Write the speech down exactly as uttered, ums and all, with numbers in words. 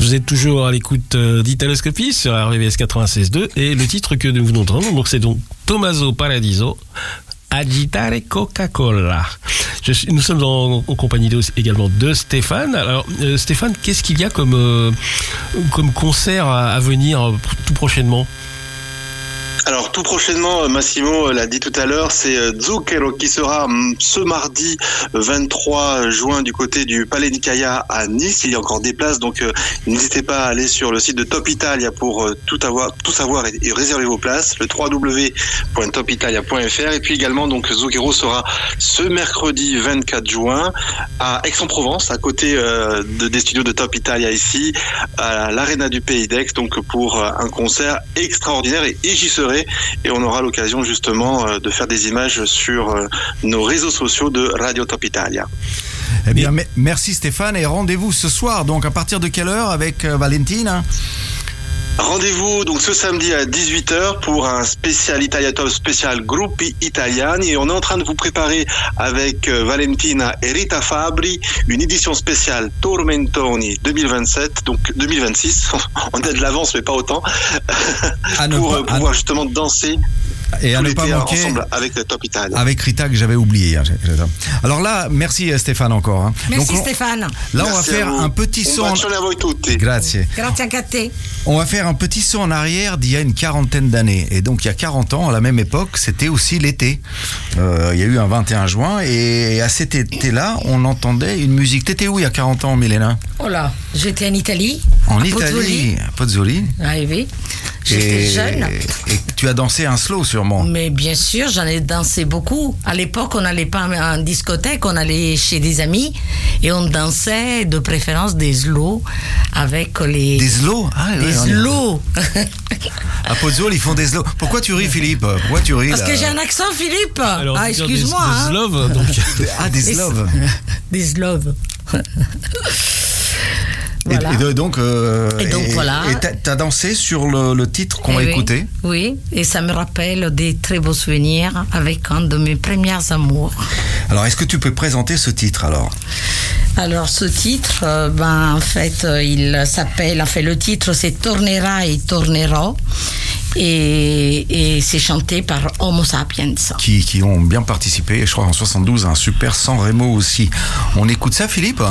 Vous êtes toujours à l'écoute d'Italoscopie sur R V V S quatre-vingt-seize deux et le titre que nous venons d'entendre, donc c'est donc Tommaso Paradiso, Agitare Coca-Cola. Je suis, nous sommes en, en compagnie de, également de Stéphane. Alors euh, Stéphane, qu'est-ce qu'il y a comme, euh, comme concert à, à venir tout prochainement ? Alors tout prochainement, Massimo l'a dit tout à l'heure, c'est Zucchero qui sera ce mardi vingt-trois juin du côté du Palais Nicaia à Nice. Il y a encore des places, donc euh, n'hésitez pas à aller sur le site de Top Italia pour euh, tout avoir, tout savoir et, et réserver vos places. Le w w w point top italia point f r. Et puis également, donc Zucchero sera ce mercredi vingt-quatre juin à Aix-en-Provence, à côté euh, de, des studios de Top Italia ici, à l'Arena du Pays d'Aix, donc pour euh, un concert extraordinaire et, et j'y serai. Et on aura l'occasion justement de faire des images sur nos réseaux sociaux de Radio Top Italia. Eh bien, et... merci Stéphane, et rendez-vous ce soir, donc à partir de quelle heure avec euh, Valentina ? Rendez-vous donc ce samedi à dix-huit heures pour un spécial Italia Top spécial Gruppi Italiani, et on est en train de vous préparer avec Valentina et Rita Fabri une édition spéciale Tormentoni deux mille vingt-sept, donc deux mille vingt-six, on a de l'avance mais pas autant, pour pas, pouvoir à... justement danser et à ne pas manquer ensemble avec le Top Italia. Avec Rita que j'avais oublié. Alors là, merci Stéphane encore. Hein. Merci donc on, Stéphane. Là merci on va faire un petit son. Grazie. Grazie. On va faire un petit saut en arrière d'il y a une quarantaine d'années. Et donc il y a quarante ans, à la même époque, c'était aussi l'été. Euh, il y a eu un vingt et un juin, et à cet été-là, on entendait une musique. T'étais où il y a quarante ans, Milena ? Oh là, j'étais en Italie. En à Italie, Pozzuoli. à Pozzuoli. Ah oui. J'étais et, jeune. Et tu as dansé un slow sûrement. Mais bien sûr, j'en ai dansé beaucoup. À l'époque, on n'allait pas en discothèque, on allait chez des amis et on dansait de préférence des slow avec les... Des slow ah, Des ouais, slow À Pozzuoli, ils font des slow. Pourquoi tu ris, Philippe ? Pourquoi tu ris ? Parce là que j'ai un accent, Philippe. Alors, ah, excuse-moi. Des, hein. des sloves, donc. Ah, des sloves. Des sloves. Voilà. Et, et donc, euh, et donc et, voilà. Et t'as, t'as dansé sur le, le titre qu'on et va oui, écouter. Oui, et ça me rappelle des très beaux souvenirs avec un de mes premiers amours. Alors, est-ce que tu peux présenter ce titre alors ? Alors, ce titre, euh, ben, en fait, euh, il s'appelle, en fait, le titre c'est Tornerai, Tornerò. Et, et c'est chanté par Homo Sapiens. Qui, qui ont bien participé, je crois en soixante-douze, un super Sanremo aussi. On écoute ça, Philippe ?